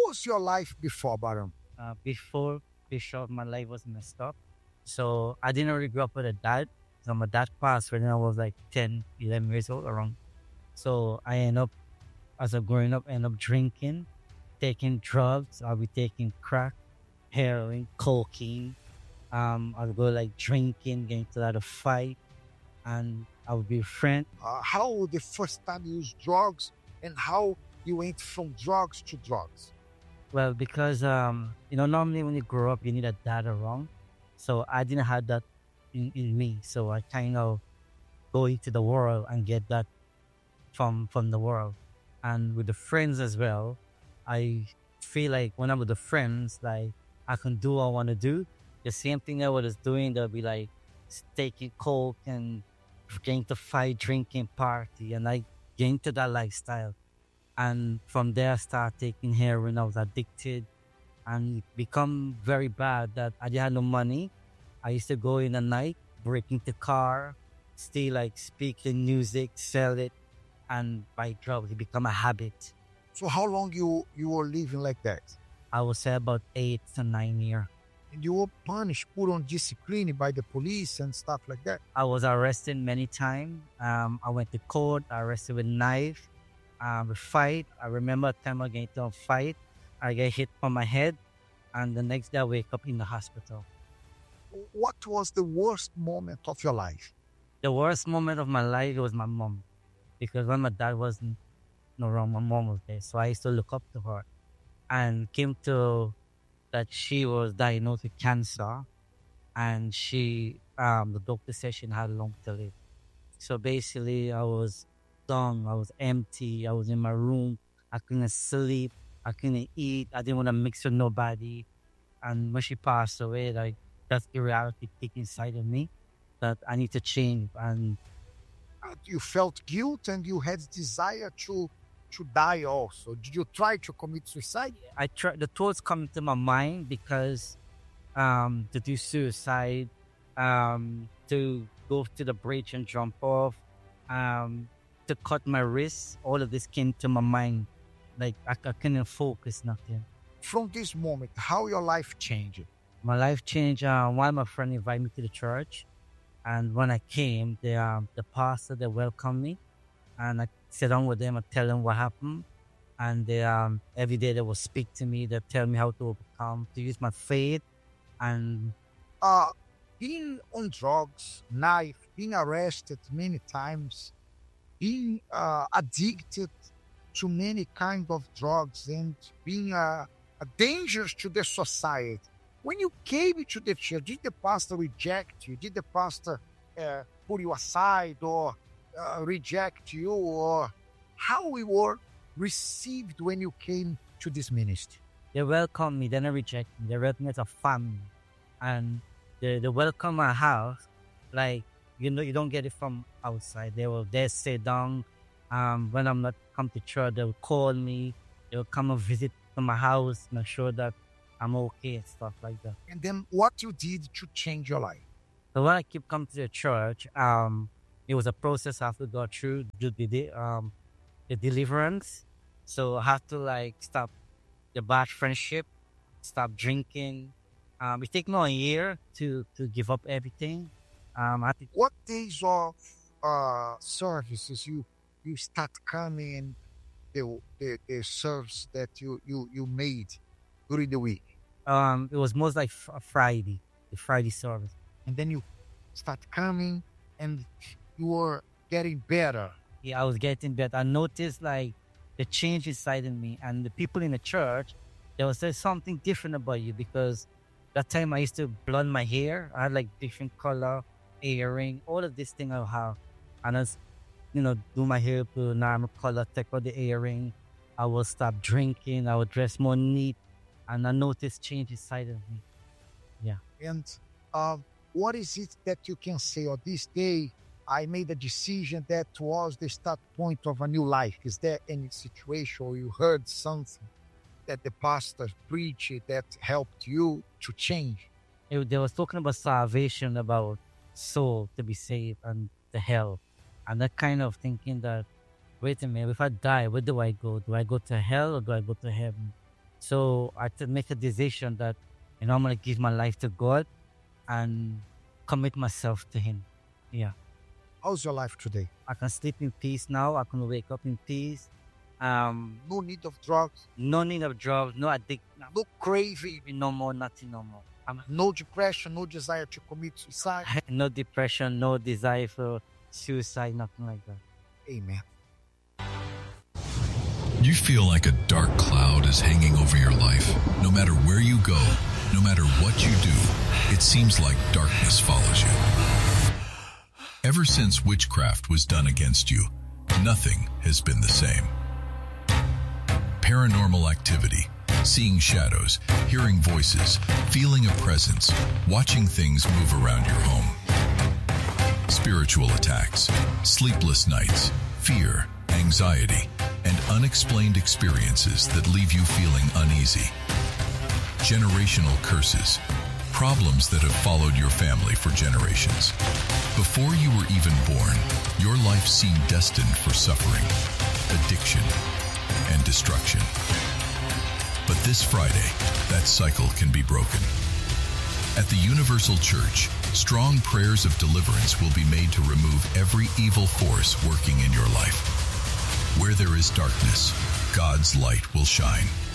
was your life before, Baram? Before Bishop, my life was messed up. So I didn't really grow up with a dad. So my dad passed when I was like 10, 11 years old around. So I end up, as a growing up, end up drinking, taking drugs. I'll be taking crack, heroin, cocaine. I'll go like drinking, getting to that a fight, and I would be a friend. How the first time you used drugs and how you went from drugs to drugs? Well, because normally when you grow up, you need a dad around. So I didn't have that in me. So I kind of go into the world and get that from the world, and with the friends as well. I feel like when I'm with the friends, like I can do what I want to do. The same thing I was doing, they'll be like taking coke and getting to fight, drinking, party, and I get into that lifestyle. And from there, I started taking heroin. I was addicted, and it become very bad that I didn't have no money. I used to go in the night, break into car, stay like speaking music, sell it, and buy drugs. It become a habit. So how long you were living like that? I would say about 8 to 9 years. And you were punished, put on discipline by the police and stuff like that? I was arrested many times. I went to court, arrested with knife, with fight. I remember a time I get into a fight. I get hit on my head, and the next day I wake up in the hospital. What was the worst moment of your life? The worst moment of my life was my mom, because when my dad wasn't around, my mom was there. So I used to look up to her, and came to that she was diagnosed with cancer, and the doctor said she had long to live. So basically, I was done. I was empty. I was in my room. I couldn't sleep. I couldn't eat. I didn't want to mix with nobody. And when she passed away, like that's the reality kicked inside of me that I need to change. And You felt guilt and you had desire to die also. Did you try to commit suicide? I try. The thoughts come to my mind because to do suicide, to go to the bridge and jump off, to cut my wrist. All of this came to my mind. Like I couldn't focus nothing. From this moment, how your life changed? My life changed. One of my friends invited me to the church, and when I came, the pastor they welcomed me, and I sit down with them and tell them what happened. And they every day they will speak to me. They tell me how to overcome, to use my faith, and Being on drugs, knife, being arrested many times, being addicted to many kind of drugs and being a danger to the society. When you came to the church, did the pastor reject you? Did the pastor put you aside or reject you? Or how you were received when you came to this ministry? they welcome me. They don't reject me. They welcome me as a family, and the welcome I have, like you don't get it from outside. They sit down. When I'm not come to church, they'll call me. They'll come and visit to my house, make sure that I'm okay and stuff like that. And then what you did to change your life? So when I keep coming to the church, it was a process I have to go through the deliverance. So I have to like stop the bad friendship, stop drinking. It took me a year to give up everything. I had to, What days of services you start coming and the service that you made during the week? it was most like a Friday, the Friday service. And then you start coming and you were getting better. Yeah, I was getting better. I noticed like the change inside in me, and the people in the church, they will say something different about you, because that time I used to blonde my hair. I had like different color, earring, all of this thing I have. And I was, do my hair to normal color, take out the earring. I will stop drinking. I would dress more neat. And I noticed change inside of me. Yeah. And what is it that you can say, or this day I made a decision that was the start point of a new life? Is there any situation or you heard something that the pastor preached that helped you to change? They was talking about salvation, about soul to be saved and the hell. And that kind of thinking that, wait a minute, if I die, where do I go? Do I go to hell or do I go to heaven? So I had to make a decision that, I'm going to give my life to God and commit myself to Him. Yeah. How's your life today? I can sleep in peace now. I can wake up in peace. No need of drugs, No need of drugs, no addiction, no craving, no more, nothing no more. no depression, no desire to commit suicide. No depression, no desire for suicide, nothing like that. Amen. You feel like a dark cloud is hanging over your life. No matter where you go, no matter what you do, it seems like darkness follows you. Ever since witchcraft was done against you, nothing has been the same. Paranormal activity, seeing shadows, hearing voices, feeling a presence, watching things move around your home. Spiritual attacks, sleepless nights, fear, anxiety, and unexplained experiences that leave you feeling uneasy. Generational curses, problems that have followed your family for generations. Before you were even born, your life seemed destined for suffering, addiction, and destruction. But this Friday, that cycle can be broken. At the Universal Church, strong prayers of deliverance will be made to remove every evil force working in your life. Where there is darkness, God's light will shine.